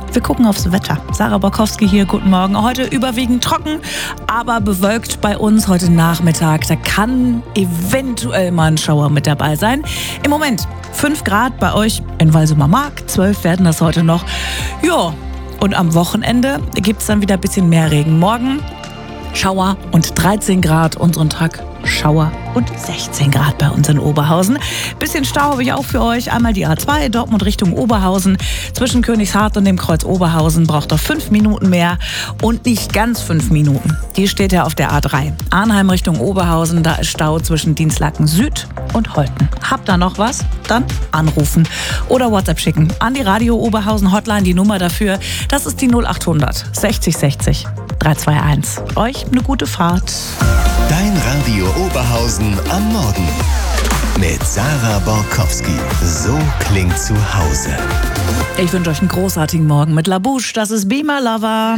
Wir gucken aufs Wetter. Sarah Borkowski hier, guten Morgen. Heute überwiegend trocken, aber bewölkt bei uns heute Nachmittag. Da kann eventuell mal ein Schauer mit dabei sein. Im Moment 5 Grad bei euch in Walsumer Mark, 12 werden das heute noch. Ja, und am Wochenende gibt es dann wieder ein bisschen mehr Regen. Morgen Schauer und 13 Grad, unseren Tag Schauer und 16 Grad bei uns in Oberhausen. Bisschen Stau habe ich auch für euch. Einmal die A2 Dortmund Richtung Oberhausen. Zwischen Königshardt und dem Kreuz Oberhausen braucht noch 5 Minuten mehr und nicht ganz 5 Minuten. Die steht ja auf der A3. Arnheim Richtung Oberhausen, da ist Stau zwischen Dienstlaken Süd und Holten. Habt ihr noch was? Dann anrufen oder WhatsApp schicken an die Radio Oberhausen Hotline. Die Nummer dafür, das ist die 0800 60 60 321. Euch eine gute Fahrt. Dein Radio Oberhausen am Morgen. Mit Sarah Borkowski. So klingt zu Hause. Ich wünsche euch einen großartigen Morgen mit La Bouche. Das ist Be My Lover.